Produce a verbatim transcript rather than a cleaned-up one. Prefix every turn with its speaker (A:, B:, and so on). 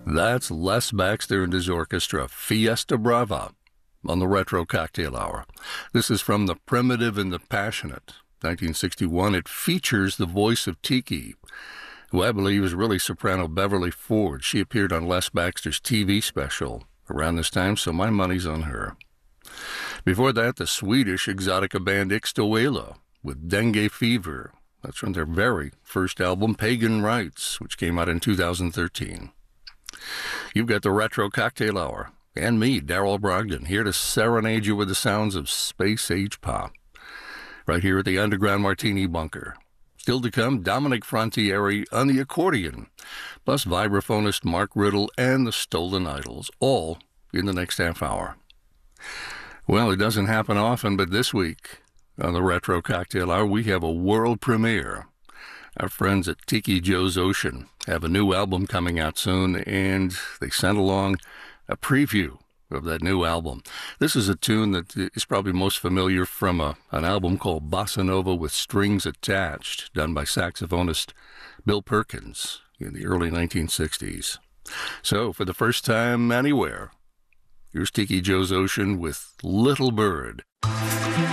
A: That's Les Baxter and his orchestra, Fiesta Brava, on the Retro Cocktail Hour. This is from The Primitive and the Passionate, nineteen sixty-one. It features the voice of Tiki, who I believe is really soprano Beverly Ford. She appeared on Les Baxter's T V special around this time, so my money's on her. Before that, the Swedish exotica band Ixtoela with Dengue Fever. That's from their very first album, Pagan Rites, which came out in two thousand thirteen. You've got the Retro Cocktail Hour, and me, Darrell Brogdon, here to serenade you with the sounds of space-age pop, right here at the Underground Martini Bunker. Still to come, Dominic Frontieri on the accordion, plus vibraphonist Mark Riddle and the Stolen Idols, all in the next half hour. Well, it doesn't happen often, but this week on the Retro Cocktail Hour, we have a world premiere. Our friends at Tiki Joe's Ocean have a new album coming out soon, and they sent along a preview of that new album. This is a tune that is probably most familiar from a, an album called Bossa Nova with Strings Attached, done by saxophonist Bill Perkins in the early nineteen sixties. So, for the first time anywhere, here's Tiki Joe's Ocean with Little Bird.